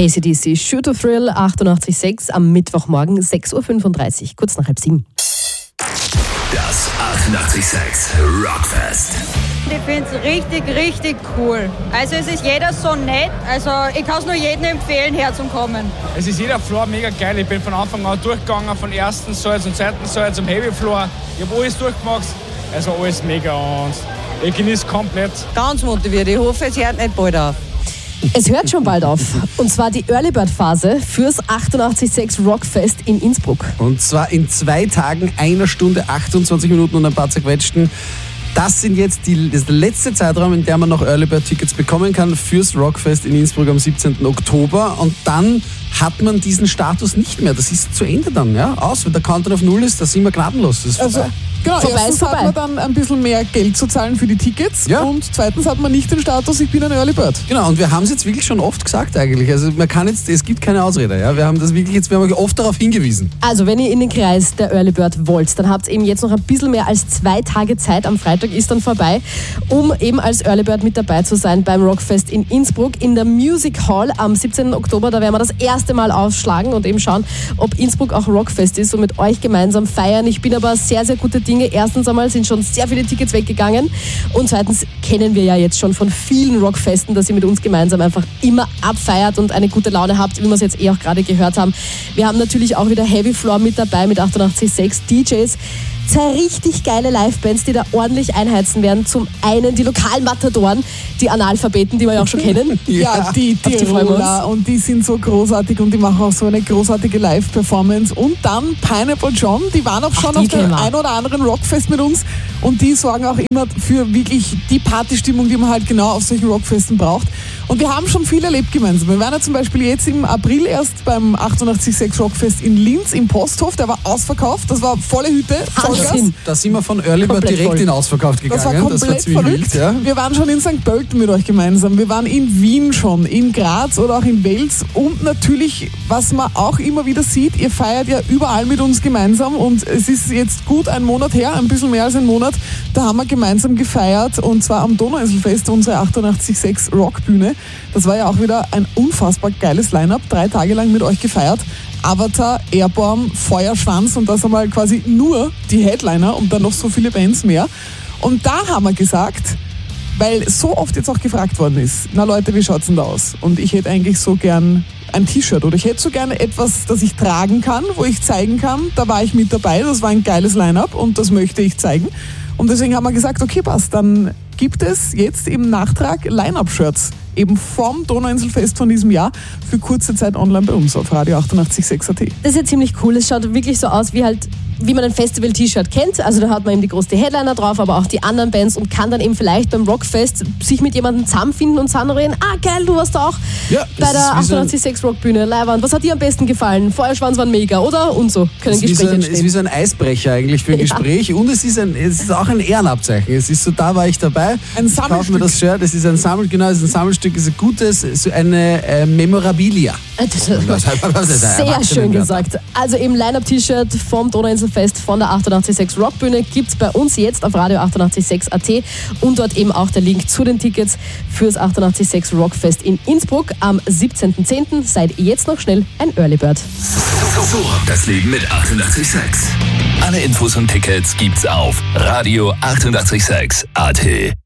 AC/DC Shoot to Thrill 88.6 am Mittwochmorgen 6.35 Uhr, kurz nach 6:30. Das 88.6 Rockfest. Ich finde es richtig, richtig cool. Also es ist jeder so nett. Also ich kann es nur jedem empfehlen, herzukommen. Es ist jeder Floor mega geil. Ich bin von Anfang an durchgegangen, von ersten Saal zum zweiten Saal zum Heavy Floor. Ich habe alles durchgemacht. Also alles mega und ich genieße komplett. Ganz motiviert. Ich hoffe, es hört nicht bald auf. Es hört schon bald auf. Und zwar die Early Bird Phase fürs 88.6 Rockfest in Innsbruck. Und zwar in 2 Tagen, 1 Stunde, 28 Minuten und ein paar zerquetschten. Das ist der letzte Zeitraum, in dem man noch Early Bird Tickets bekommen kann fürs Rockfest in Innsbruck am 17. Oktober. Und dann hat man diesen Status nicht mehr. Das ist zu Ende dann, ja? Aus, wenn der Countdown auf 0 ist, da sind wir gnadenlos. Das ist vorbei. Genau, erstens hat man dann ein bisschen mehr Geld zu zahlen für die Tickets und zweitens hat man nicht den Status, ich bin ein Early Bird. Genau, und wir haben es jetzt wirklich schon oft gesagt eigentlich. Also es gibt keine Ausrede. Ja? Wir haben euch oft darauf hingewiesen. Also wenn ihr in den Kreis der Early Bird wollt, dann habt ihr eben jetzt noch ein bisschen mehr als 2 Tage Zeit. Am Freitag ist dann vorbei, um eben als Early Bird mit dabei zu sein beim Rockfest in Innsbruck in der Music Hall am 17. Oktober. Da werden wir das erste Mal aufschlagen und eben schauen, ob Innsbruck auch Rockfest ist und mit euch gemeinsam feiern. Ich bin aber sehr, sehr gute Dinge. Erstens einmal sind schon sehr viele Tickets weggegangen und zweitens kennen wir ja jetzt schon von vielen Rockfesten, dass ihr mit uns gemeinsam einfach immer abfeiert und eine gute Laune habt, wie wir es jetzt auch gerade gehört haben. Wir haben natürlich auch wieder Heavy Floor mit dabei mit 88.6 DJs. 2 richtig geile Livebands, die da ordentlich einheizen werden. Zum einen die Lokalmatadoren, die Analphabeten, die wir ja auch schon kennen. Ja, die Tiroler und die sind so großartig und die machen auch so eine großartige Live-Performance. Und dann Pineapple John, die waren auch schon auf dem ein oder anderen Rockfest mit uns und die sorgen auch immer für wirklich die Partystimmung, die man halt genau auf solchen Rockfesten braucht. Und wir haben schon viel erlebt gemeinsam. Wir waren ja zum Beispiel jetzt im April erst beim 88.6 Rockfest in Linz im Posthof. Der war ausverkauft. Das war volle Hütte. Da sind wir von Early Bird direkt in ausverkauft gegangen. Das war komplett verrückt. Ja. Wir waren schon in St. Pölten mit euch gemeinsam. Wir waren in Wien schon, in Graz oder auch in Wels. Und natürlich, was man auch immer wieder sieht, ihr feiert ja überall mit uns gemeinsam. Und es ist jetzt gut ein Monat her, ein bisschen mehr als ein Monat. Da haben wir gemeinsam gefeiert und zwar am Donauinselfest, unsere 88.6 Rockbühne. Das war ja auch wieder ein unfassbar geiles Line-Up. 3 Tage lang mit euch gefeiert. Avatar, Airborne, Feuerschwanz und das einmal quasi nur die Headliner und dann noch so viele Bands mehr. Und da haben wir gesagt, weil so oft jetzt auch gefragt worden ist, na Leute, wie schaut's denn da aus? Und ich hätte eigentlich so gern ein T-Shirt oder ich hätte so gerne etwas, das ich tragen kann, wo ich zeigen kann, da war ich mit dabei, das war ein geiles Line-Up und das möchte ich zeigen. Und deswegen haben wir gesagt, okay, passt, dann gibt es jetzt im Nachtrag Line-Up-Shirts eben vom Donauinselfest von diesem Jahr für kurze Zeit online bei uns auf Radio 88.6 AT. Das ist ja ziemlich cool. Es schaut wirklich so aus wie man ein Festival-T-Shirt kennt. Also da hat man eben die großen Headliner drauf, aber auch die anderen Bands und kann dann eben vielleicht beim Rockfest sich mit jemandem zusammenfinden und sagen, geil, du warst da auch bei der 88.6 Rockbühne. Leihwand. Was hat dir am besten gefallen? Feuerschwanz waren mega, oder? Und so können Gespräche entstehen. Es ist wie so ein Eisbrecher eigentlich für ein Gespräch und es ist auch ein Ehrenabzeichen. Es ist so, da war ich dabei. Ein Sammelstück. Ich kaufe mir das Shirt, es ist ein Sammelstück, es ist ein gutes, so eine Memorabilia. Sehr schön gesagt. Also eben Line-Up-T-Shirt vom Donauinselfest von der 88.6 Rockbühne gibt's bei uns jetzt auf Radio 88.6 AT und dort eben auch der Link zu den Tickets fürs 88.6 Rockfest in Innsbruck am 17.10. Seid jetzt noch schnell ein Early Bird. So, das Leben mit 88.6. Alle Infos und Tickets gibt's auf Radio 88.6 AT.